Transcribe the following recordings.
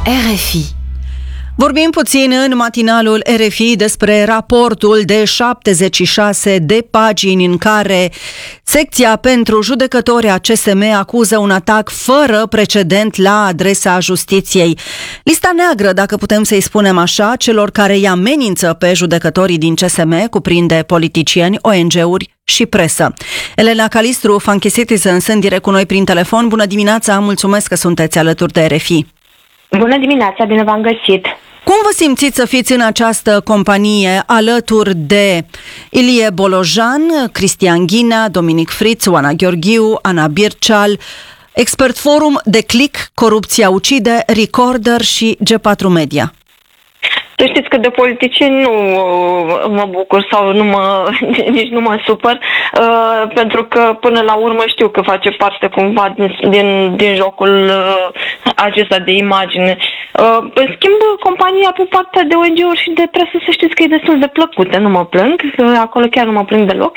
RFI. Vorbim puțin în matinalul RFI despre raportul de 76 de pagini în care secția pentru judecători a CSM acuză un atac fără precedent la adresa justiției. Lista neagră, dacă putem să-i spunem așa, celor care îi amenință pe judecătorii din CSM cuprinde politicieni, ONG-uri și presă. Elena Calistru, Funky Citizens, în direct cu noi prin telefon. Bună dimineața, mulțumesc că sunteți alături de RFI. Bună dimineața, bine v-am găsit! Cum vă simțiți să fiți în această companie alături de Ilie Bolojan, Cristian Ghinea, Dominic Friț, Oana Gheorghiu, Ana Birceal, Expert Forum, Declic, Corupția ucide, Recorder și G4 Media? Să știți că de politicieni nu mă bucur sau nici nu mă supăr, pentru că până la urmă știu că face parte cumva din jocul acesta de imagine. În schimb, compania pe partea de ONG-uri și de presă, să știți că e destul de plăcută, nu mă plâng, acolo chiar nu mă plâng deloc.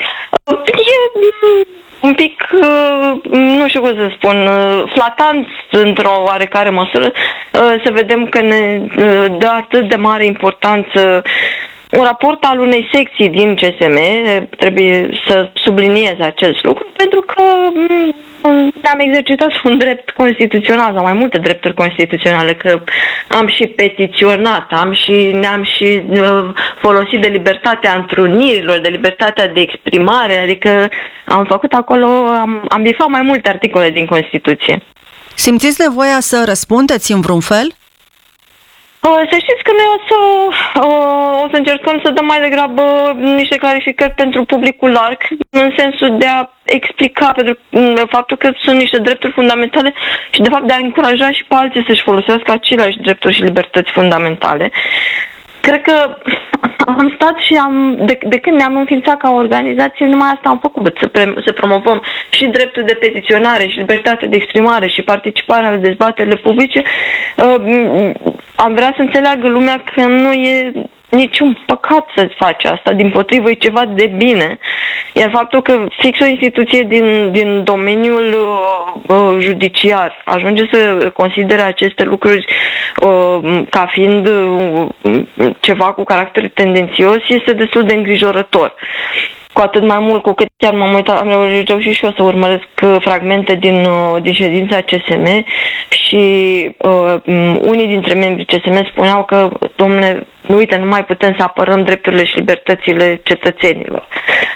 E un pic, nu știu cum să spun, flatant într-o oarecare măsură să vedem că ne dă atât de mare importanță un raport al unei secții din CSM, trebuie să subliniez acest lucru, pentru că am exercitat un drept constituțional sau mai multe drepturi constituționale, că am și petiționat, ne-am și folosit de libertatea întrunirilor, de libertatea de exprimare, adică am făcut acolo, am bifat mai multe articole din Constituție. Simțiți nevoia să răspundeți în vreun fel? Să știți că noi o să încercăm să dăm mai degrabă niște clarificări pentru publicul larg, în sensul de a explica pentru faptul că sunt niște drepturi fundamentale și de fapt de a încuraja și pe alții să-și folosească aceleași drepturi și libertăți fundamentale. Cred că am stat și de când ne-am înființat ca organizație, numai asta am făcut, să promovăm și dreptul de petiționare și libertatea de exprimare și participarea la dezbaterile publice. Am vrea să înțeleagă lumea că nu e niciun păcat să faci asta, dimpotrivă e ceva de bine. Iar faptul că fix o instituție din domeniul judiciar ajunge să considere aceste lucruri ca fiind ceva cu caracter tendențios este destul de îngrijorător. Cu atât mai mult cu cât chiar am reușit și eu să urmăresc fragmente din ședința CSM și unii dintre membrii CSM spuneau că, domnule, uite, nu mai putem să apărăm drepturile și libertățile cetățenilor.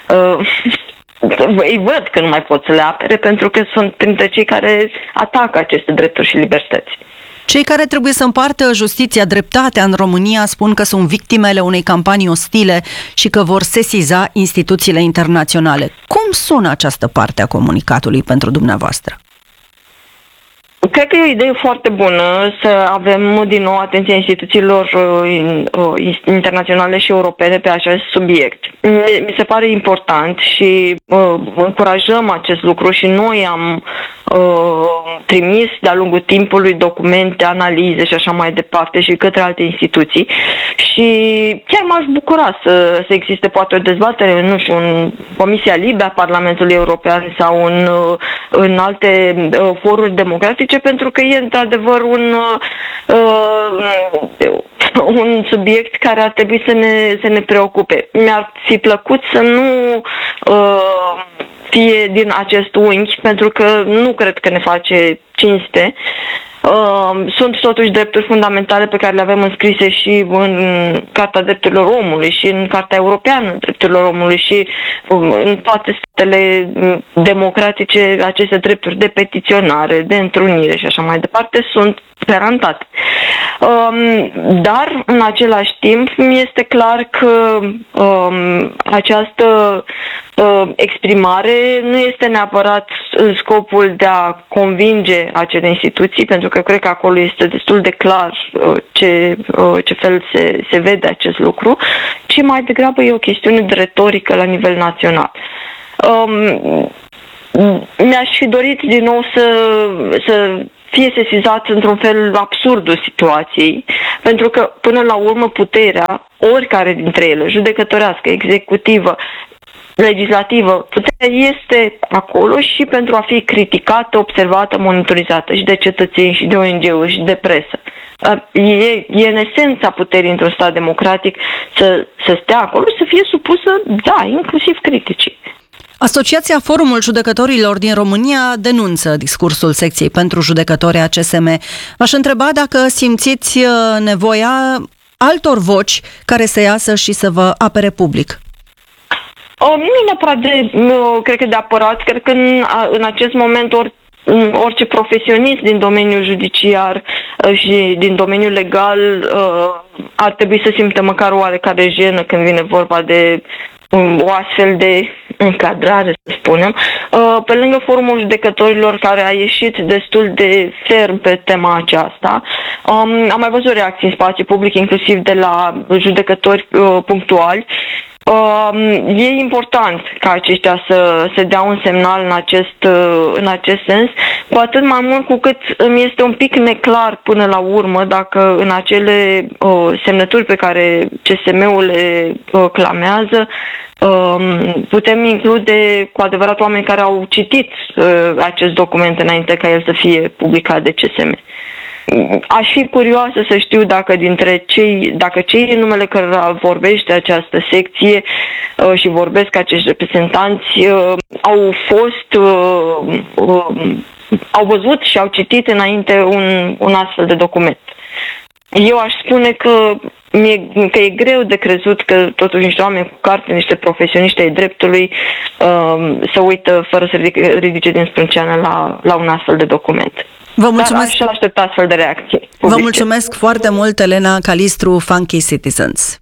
Îi văd că nu mai pot să le apere pentru că sunt printre cei care atacă aceste drepturi și libertăți. Cei care trebuie să împartă justiția, dreptatea în România spun că sunt victimele unei campanii ostile și că vor sesiza instituțiile internaționale. Cum sună această parte a comunicatului pentru dumneavoastră? Cred că e o idee foarte bună să avem din nou atenția instituțiilor internaționale și europene pe acest subiect. Mi se pare important și încurajăm acest lucru și noi am trimis de-a lungul timpului documente, analize și așa mai departe și către alte instituții și chiar m-aș bucura să existe poate o dezbatere, nu știu, în Comisia Libe a Parlamentului European sau în alte foruri democratice, pentru că e într-adevăr un subiect care ar trebui să ne preocupe. Mi-ar fi plăcut să nu fie din acest unghi, pentru că nu cred că ne face cinste. Sunt totuși drepturi fundamentale pe care le avem înscrise și în Carta Drepturilor Omului și în Carta Europeană a Drepturilor Omului și în toate statele democratice aceste drepturi de petiționare, de întrunire și așa mai departe sunt garantate. Dar în același timp mi este clar că această exprimare nu este neapărat în scopul de a convinge acele instituții, pentru că cred că acolo este destul de clar ce fel se vede acest lucru, ci mai degrabă e o chestiune de retorică la nivel național. Mi-aș fi dorit din nou să fie sesizat într-un fel absurdul situației, pentru că până la urmă puterea, oricare dintre ele, judecătorească, executivă, legislativă, puterea este acolo și pentru a fi criticată, observată, monitorizată și de cetățeni și de ONG-uri și de presă. e în esența puterii într-un stat democratic să stea acolo și să fie supusă, da, inclusiv criticii. Asociația Forumul Judecătorilor din România denunță discursul secției pentru judecători a CSM. V-aș întreba dacă simțiți nevoia altor voci care să iasă și să vă apere public. Nu neapărat cred că de apărat, cred că în acest moment orice profesionist din domeniul judiciar și din domeniul legal ar trebui să simtă măcar oarecare jenă când vine vorba de o astfel de încadrare, să spunem. Pe lângă Forumul Judecătorilor, care a ieșit destul de ferm pe tema aceasta, am mai văzut reacții în spațiu public, inclusiv de la judecători punctuali. E important ca aceștia să dea un semnal în acest sens, cu atât mai mult cu cât îmi este un pic neclar până la urmă dacă în acele semnături pe care CSM-ul le clamează putem include cu adevărat oameni care au citit acest document înainte ca el să fie publicat de CSM. Aș fi curioasă să știu dacă dacă cei în numele cărora vorbește această secție și vorbesc acești reprezentanți au văzut și au citit înainte un astfel de document. Eu aș spune că e greu de crezut că totuși niște oameni cu carte, niște profesioniști ai dreptului să uită fără să ridice din sprânceană la un astfel de document. Vă mulțumesc. Dar aș aștepta astfel de reacții publice. Vă mulțumesc foarte mult, Elena Calistru, Funky Citizens.